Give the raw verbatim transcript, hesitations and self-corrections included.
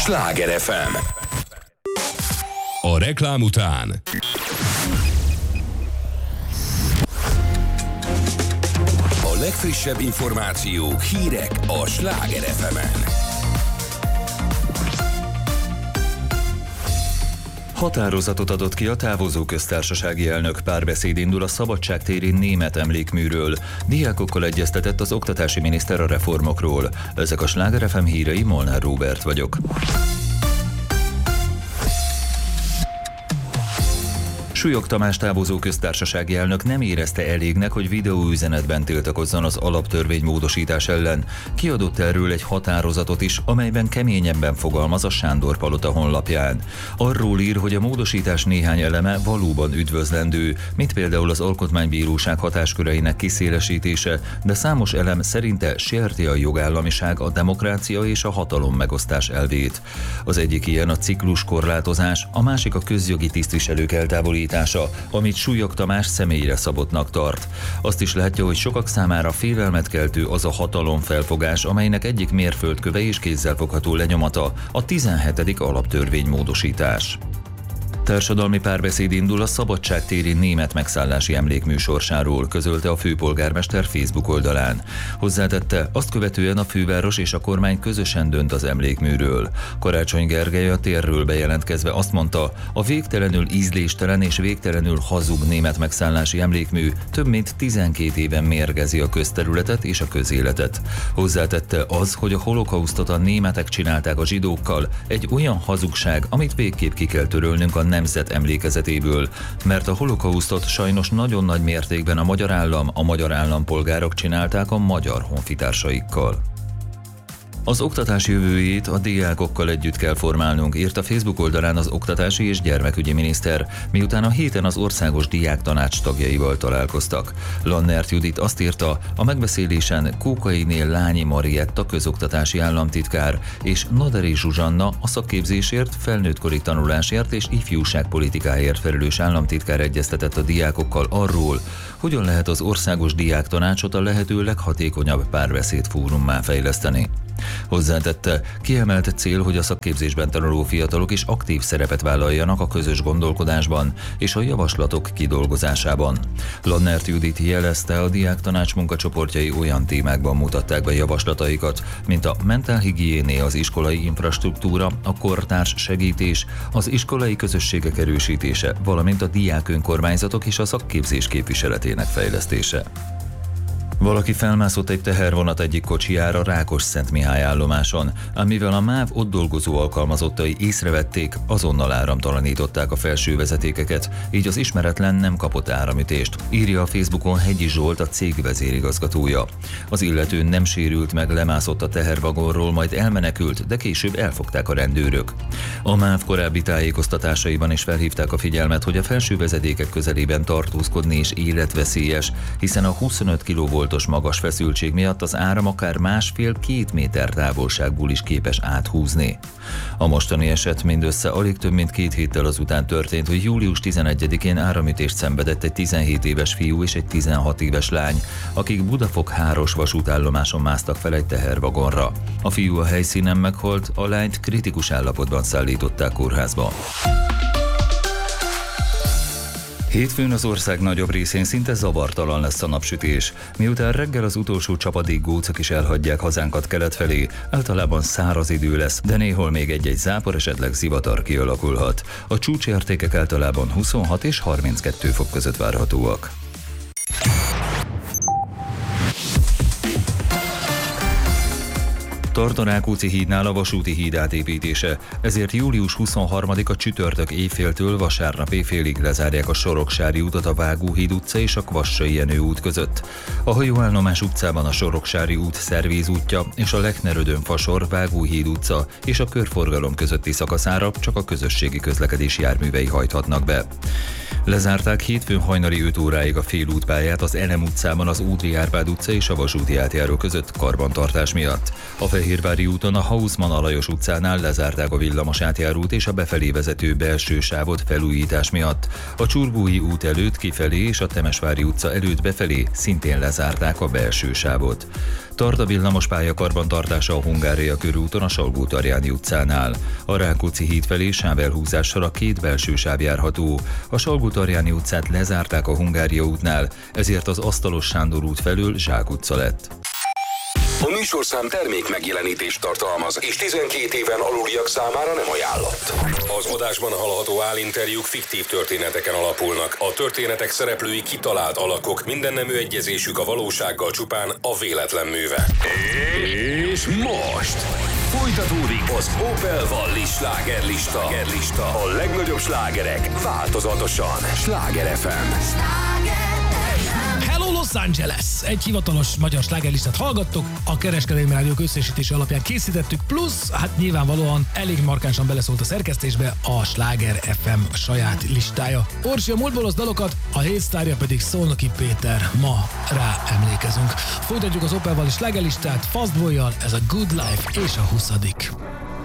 Sláger ef em. A reklám után a legfrissebb információk, hírek a Sláger ef emen. Határozatot adott ki a távozó köztársasági elnök. Párbeszéd indul a Szabadságtéri német emlékműről. Diákokkal egyeztetett az oktatási miniszter a reformokról. Ezek a Sláger ef em hírei, Molnár Róbert vagyok. Súlyog Tamás távozó köztársasági elnök nem érezte elégnek, hogy videóüzenetben tiltakozzon az alaptörvény módosítás ellen. Kiadott erről egy határozatot is, amelyben keményebben fogalmaz a Sándor Palota honlapján. Arról ír, hogy a módosítás néhány eleme valóban üdvözlendő, mint például az Alkotmánybíróság hatásköreinek kiszélesítése, de számos elem szerinte sérti a jogállamiság, a demokrácia és a hatalom megosztás elvét. Az egyik ilyen a cikluskorlátozás, a másik a közjogi tisztviselők eltávolítása, amit Súlyog Tamás személyre szabottnak tart. Azt is látja, hogy sokak számára félelmet keltő az a hatalomfelfogás, amelynek egyik mérföldköve és kézzelfogható lenyomata a tizenhetedik alaptörvénymódosítás. Társadalmi párbeszéd indul a Szabadságtéri német megszállási emlékmű sorsáról, közölte a főpolgármester Facebook oldalán. Hozzátette, azt követően a főváros és a kormány közösen dönt az emlékműről. Karácsony Gergely a térről bejelentkezve azt mondta, a végtelenül ízléstelen és végtelenül hazug német megszállási emlékmű több mint tizenkét éven mérgezi a közterületet és a közéletet. Hozzátette, az, hogy a holokausztot a németek csinálták a zsidókkal, egy olyan hazugság, amit végképp ki kell törölnünk a nemzet emlékezetéből, mert a holokausztot sajnos nagyon nagy mértékben a magyar állam, a magyar állampolgárok csinálták a magyar honfitársaikkal. Az oktatás jövőjét a diákokkal együtt kell formálnunk, írt a Facebook oldalán az oktatási és gyermekügyi miniszter, miután a héten az országos diáktanács tagjaival találkoztak. Lannert Judit azt írta, a megbeszélésen Kókainél Lányi Marietta közoktatási államtitkár és Naderi Zsuzsanna a szakképzésért, felnőttkori tanulásért és ifjúságpolitikáért felelős államtitkár egyeztetett a diákokkal arról, hogyan lehet az országos diáktanácsot a lehető leghatékonyabb párbeszéd fórummá fejleszteni. Hozzátette, kiemelt cél, hogy a szakképzésben tanuló fiatalok is aktív szerepet vállaljanak a közös gondolkodásban és a javaslatok kidolgozásában. Lannert Judit jelezte, a diáktanács munkacsoportjai olyan témákban mutatták be javaslataikat, mint a mentálhigiéné, az iskolai infrastruktúra, a kortárs segítés, az iskolai közösségek erősítése, valamint a diák önkormányzatok és a szakképzés képviseletének fejlesztése. Valaki felmászott egy tehervonat egyik kocsijára Rákosszentmihály állomáson, ám mivel a MÁV ott dolgozó alkalmazottai észrevették, azonnal áramtalanították a felső vezetékeket, így az ismeretlen nem kapott áramütést, írja a Facebookon Hegyi Zsolt, a cég vezérigazgatója. Az illető nem sérült meg, lemászott a tehervagonról, majd elmenekült, de később elfogták a rendőrök. A MÁV korábbi tájékoztatásaiban is felhívták a figyelmet, hogy a felső vezetékek közelében tartózkodni is életveszélyes, hiszen a huszonöt kilovoltos magas feszültség miatt az áram akár másfél-két méter távolságból is képes áthúzni. A mostani eset mindössze alig több mint két héttel azután történt, hogy július tizenegyedikén áramütést szenvedett egy tizenhét éves fiú és egy tizenhat éves lány, akik Budafok-Háros vasútállomáson másztak fel egy tehervagonra. A fiú a helyszínen meghalt, a lányt kritikus állapotban szállították kórházba. Hétfőn az ország nagyobb részén szinte zavartalan lesz a napsütés. Miután reggel az utolsó csapadékgócok is elhagyják hazánkat kelet felé, általában száraz idő lesz, de néhol még egy-egy zápor, esetleg zivatar kialakulhat. A csúcsértékek általában huszonhat és harminckettő fok között várhatóak. Tarton-Rákóczi hídnál a vasúti híd átépítése, ezért július huszonharmadika csütörtök éjféltől vasárnap éjfélig lezárják a Soroksári utat a Vágóhíd utca és a Kvassai Jenő út között. A hajóállomás utcában a Soroksári út szervízútja és a Lechner-Ödön-Fasor Vágóhíd utca és a körforgalom közötti szakaszára csak a közösségi közlekedés járművei hajthatnak be. Lezárták hétfőn hajnali öt óráig a félútpályát az Elem utcában az Ódri Árpád utca és a vasúti átjáró között karbantartás miatt. A Hódmezőfehérvári úton a Hausmann Alajos utcánál lezárták a villamos átjárót és a befelé vezető belső sávot felújítás miatt. A Csurgói út előtt kifelé és a Temesvári utca előtt befelé szintén lezárták a belső sávot. Tart a villamos pályakarbantartása a Hungária körúton a Salgó-Tarjáni utcánál. A Rákóczi híd felé sávelhúzással a két belső sáv járható. A Salgó-Tarjáni utcát lezárták a Hungária útnál, ezért az Asztalos Sándor út felől Zsák utca lett. A műsorszám termék megjelenítést tartalmaz, és tizenkét éven aluliak számára nem ajánlott. Az adásban hallható állinterjúk fiktív történeteken alapulnak. A történetek szereplői kitalált alakok, mindennemű egyezésük a valósággal csupán a véletlen műve. És most folytatódik az Opel Vallis slágerlista. A legnagyobb slágerek változatosan. Sláger ef em. Hello Los Angeles! Egy hivatalos magyar slágerlistát hallgattok, a Kereskedelmi Rádiók összesítése alapján készítettük, plusz hát nyilvánvalóan elég markánsan beleszólt a szerkesztésbe a Sláger ef em saját listája. Orsi a múltból dalokat, a hétsztárja pedig Szolnoki Péter. Ma rá emlékezünk. Folytatjuk az Opel Vallis slágerlistát Fastboy-jal, ez a Good Life és a huszadik.